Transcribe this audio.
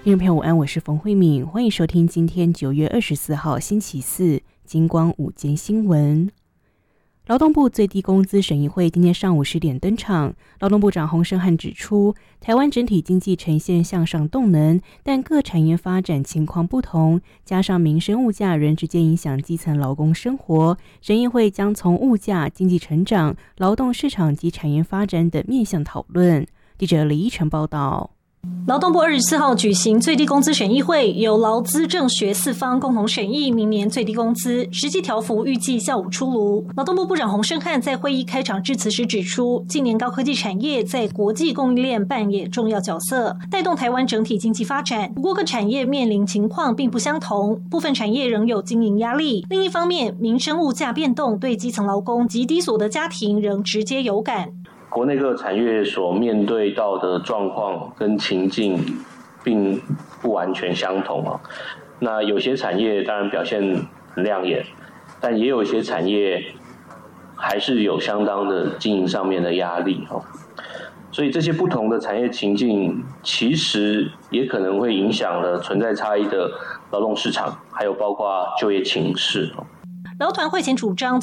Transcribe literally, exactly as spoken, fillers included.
听众朋友午安，我是冯慧敏，欢迎收听今天九月二十四号星期四金光午间新闻。劳动部最低工资审议会今天上午十点登场，劳动部长洪胜汉指出，台湾整体经济呈现向上动能，但各产业发展情况不同，加上民生物价仍直接影响基层劳工生活，审议会将从物价、经济成长、劳动市场及产业发展等面向讨论。记者李依晨报道。 劳动部二十四号举行最低工资审议会，由劳资政学四方共同审议明年最低工资，实际条幅预计下午出炉。劳动部部长洪胜汉在会议开场致辞时指出，近年高科技产业在国际供应链扮演重要角色，带动台湾整体经济发展。不过各产业面临情况并不相同，部分产业仍有经营压力。另一方面，民生物价变动对基层劳工及低所得家庭仍直接有感。 国内各产业所面对到的状况跟情境并不完全相同啊。那有些产业当然表现很亮眼，但也有一些产业还是有相当的经营上面的压力哦。所以这些不同的产业情境，其实也可能会影响了存在差异的劳动市场，还有包括就业情势。 劳团会前主张